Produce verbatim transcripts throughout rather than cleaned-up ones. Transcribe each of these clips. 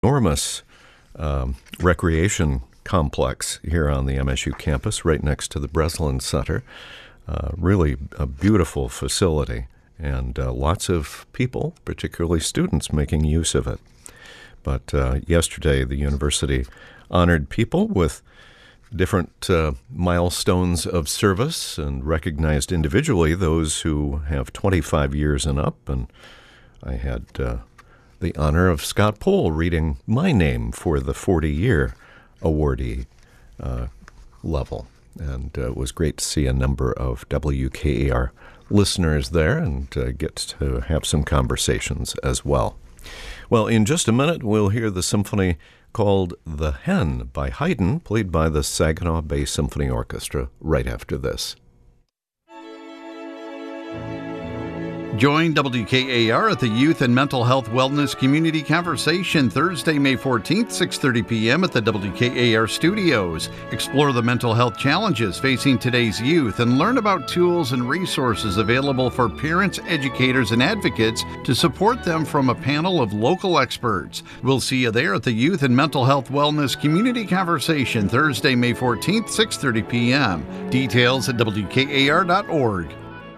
enormous um, recreation complex here on the M S U campus, right next to the Breslin Center. Uh, really a beautiful facility, and uh, lots of people, particularly students, making use of it. But uh, yesterday, the university honored people with different uh, milestones of service and recognized individually those who have twenty-five years and up. And I had uh, the honor of Scott Pohl reading my name for the forty-year awardee uh, level. And uh, it was great to see a number of W K A R listeners there and uh, get to have some conversations as well. Well, in just a minute, we'll hear the symphony called The Hen by Haydn, played by the Saginaw Bay Symphony Orchestra, right after this. Join W K A R at the Youth and Mental Health Wellness Community Conversation Thursday, May fourteenth, six thirty p.m. at the W K A R studios. Explore the mental health challenges facing today's youth and learn about tools and resources available for parents, educators, and advocates to support them from a panel of local experts. We'll see you there at the Youth and Mental Health Wellness Community Conversation Thursday, May fourteenth, six thirty p.m. Details at W K A R dot org.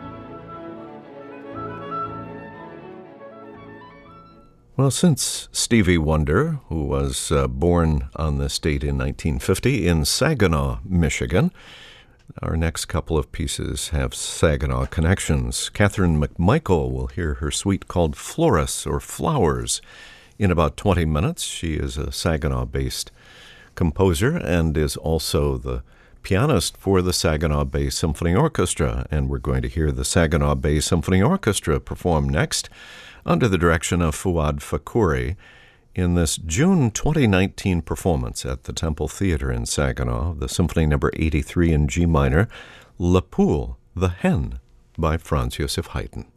Well, since Stevie Wonder, who was uh, born on this date in nineteen fifty in Saginaw, Michigan, our next couple of pieces have Saginaw connections. Catherine McMichael will hear her suite called Floris, or Flowers, in about twenty minutes. She is a Saginaw-based composer and is also the pianist for the Saginaw Bay Symphony Orchestra, and we're going to hear the Saginaw Bay Symphony Orchestra perform next under the direction of Fuad Fakhouri in this June twenty nineteen performance at the Temple Theater in Saginaw, the Symphony Number eighty-three in G minor, La Poule, The Hen, by Franz Joseph Haydn.